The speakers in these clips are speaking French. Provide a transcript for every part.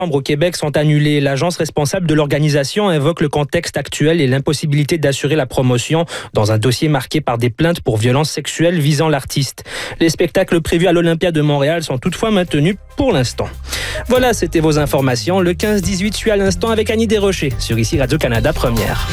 au Québec sont annulées. L'agence responsable de l'organisation invoque le contexte actuel et l'impossibilité d'assurer la promotion dans un dossier marqué par des plaintes pour violences sexuelles visant l'artiste. Les spectacles prévus à l'Olympia de Montréal sont toutefois maintenus pour l'instant. Voilà, c'était vos informations. Le 15-18 suit à l'instant avec Annie Desrochers sur ici Radio-Canada Première.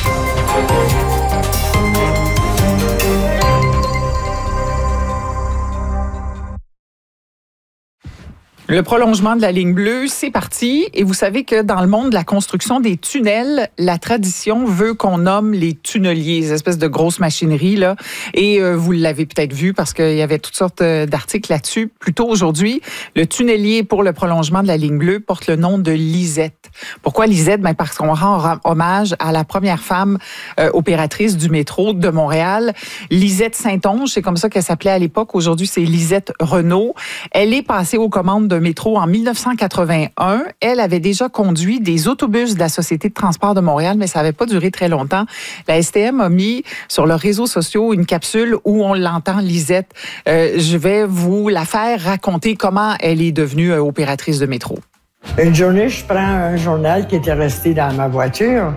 Le prolongement de la ligne bleue, c'est parti. Et vous savez que dans le monde de la construction des tunnels, la tradition veut qu'on nomme les tunneliers, ces espèces de grosses machineries, là. Et vous l'avez peut-être vu parce qu'il y avait toutes sortes d'articles là-dessus. Plus tôt aujourd'hui, le tunnelier pour le prolongement de la ligne bleue porte le nom de Lisette. Pourquoi Lisette? Ben parce qu'on rend hommage à la première femme opératrice du métro de Montréal, Lisette Saint-Onge. C'est comme ça qu'elle s'appelait à l'époque. Aujourd'hui, c'est Lisette Renault. Elle est passée aux commandes de métro en 1981. Elle avait déjà conduit des autobus de la Société de transport de Montréal, mais ça n'avait pas duré très longtemps. La STM a mis sur leurs réseaux sociaux une capsule où on l'entend, Lisette. Je vais vous la faire raconter comment elle est devenue opératrice de métro. Une journée, je prends un journal qui était resté dans ma voiture.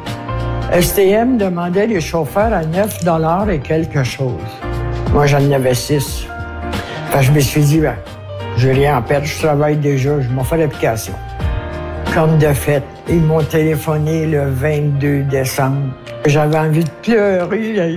STM demandait les chauffeurs à 9 $ et quelque chose. Moi, j'en avais 6. Enfin, je me suis dit, ben, j'ai rien à perdre, je travaille déjà, je m'en fais l'application. Comme de fait, ils m'ont téléphoné le 22 décembre. J'avais envie de pleurer.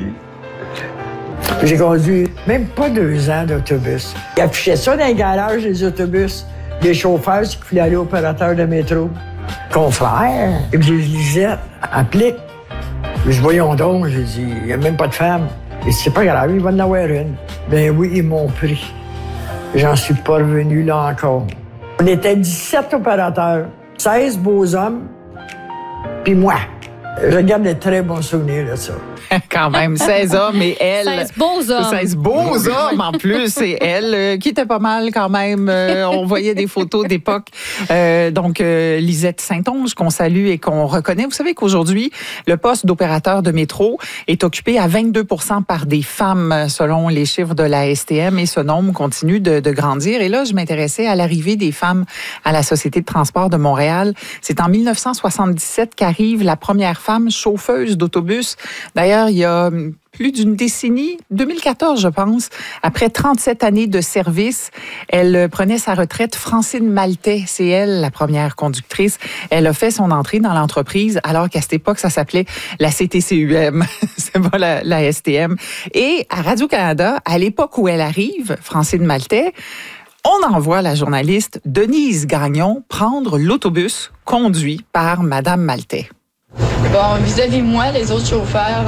J'ai conduit même pas 2 ans d'autobus. Ils affichaient ça dans les garages des autobus. Les chauffeurs qui voulaient aller opérateur de métro. Confrère. Et puis je disais, applique. Je dis, voyons donc, j'ai dit, il n'y a même pas de femme. Et c'est pas grave, il va en avoir une. Ben oui, ils m'ont pris. J'en suis pas revenu là encore. On était 17 opérateurs, 16 beaux hommes, puis moi. Je garde de très bons souvenirs de ça. Quand même, 16 hommes et elle... 16 beaux hommes. 16 beaux hommes en plus, et elle, qui était pas mal quand même. On voyait des photos d'époque. Donc, Lisette Saint-Onge, qu'on salue et qu'on reconnaît. Vous savez qu'aujourd'hui, le poste d'opérateur de métro est occupé à 22% par des femmes, selon les chiffres de la STM, et ce nombre continue de grandir. Et là, je m'intéressais à l'arrivée des femmes à la Société de transport de Montréal. C'est en 1977 qu'arrive la première femme chauffeuse d'autobus. D'ailleurs, il y a plus d'une décennie, 2014, je pense, après 37 années de service, elle prenait sa retraite. Francine Maltais, c'est elle, la première conductrice. Elle a fait son entrée dans l'entreprise, alors qu'à cette époque, ça s'appelait la CTCUM, c'est pas la STM. Et à Radio-Canada, à l'époque où elle arrive, Francine Maltais, on envoie la journaliste Denise Gagnon prendre l'autobus conduit par Madame Maltais. Bon, vis-à-vis de moi, les autres chauffeurs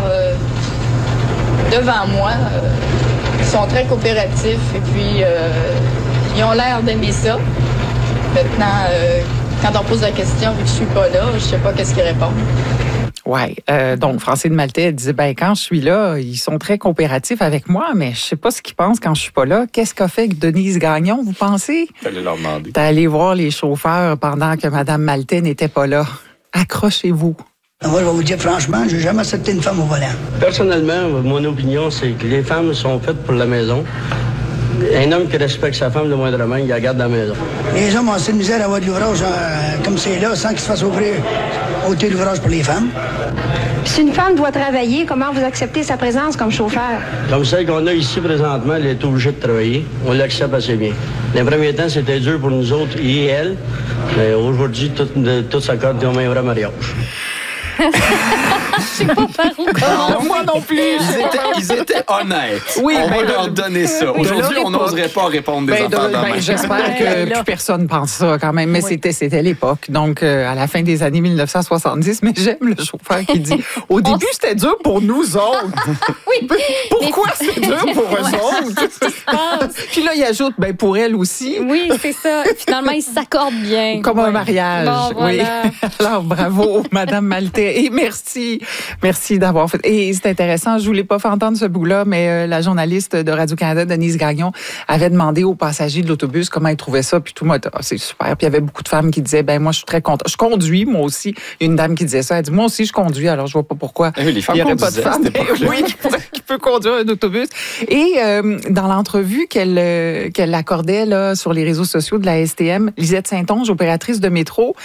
devant moi sont très coopératifs et puis ils ont l'air d'aimer ça. Maintenant, quand on pose la question, vu que je suis pas là, je sais pas qu'est-ce qu'ils répondent. Oui. Donc, Francine Maltais, elle disait, ben quand je suis là, ils sont très coopératifs avec moi, mais je sais pas ce qu'ils pensent quand je suis pas là. Qu'est-ce qu'a fait Denise Gagnon, vous pensez? T'allais leur demander. T'es allé voir les chauffeurs pendant que Mme Maltais n'était pas là. Accrochez-vous. Moi, je vais vous dire franchement, j'ai jamais accepté une femme au volant. Personnellement, mon opinion, c'est que les femmes sont faites pour la maison. Un homme qui respecte sa femme, le moindrement, il la garde dans la maison. Les hommes ont assez de misère à avoir de l'ouvrage comme c'est là, sans qu'il se fasse ôter l'ouvrage pour les femmes. Si une femme doit travailler, comment vous acceptez sa présence comme chauffeur? Comme celle qu'on a ici présentement, elle est obligée de travailler. On l'accepte assez bien. Dans les premiers temps, c'était dur pour nous autres et elle. Mais aujourd'hui, tout s'accorde dans un vrai mariage. Je sais pas par où commencer. Moi non plus. Ils étaient honnêtes. Oui, on va leur donner ça. Aujourd'hui, on n'oserait pas répondre des affaires de même. J'espère que plus personne pense ça quand même, mais c'était l'époque. Donc, à la fin des années 1970, mais j'aime le chauffeur qui dit, au début, c'était dur pour nous autres. Oui. Pourquoi c'est dur pour eux autres? Qu'est-ce qui se passe? Puis là, il ajoute, ben pour elle aussi. Oui, c'est ça. Finalement, ils s'accordent bien. Comme un mariage. Bon, voilà. Oui. Alors, bravo, Madame Maltais. Et merci d'avoir fait. Et c'est intéressant, je voulais pas faire entendre ce bout-là, mais la journaliste de Radio-Canada, Denise Gagnon, avait demandé aux passagers de l'autobus comment ils trouvaient ça, puis tout, moi, c'est super. Puis il y avait beaucoup de femmes qui disaient, moi, je suis très contente. Je conduis, moi aussi. Il y a une dame qui disait ça. Elle dit, moi aussi, je conduis, alors je vois pas pourquoi. Oui, les femmes il y aurait pas de femme qui peut conduire un autobus. Et dans l'entrevue qu'elle accordait là, sur les réseaux sociaux de la STM, Lisette Saint-Onge, opératrice de métro,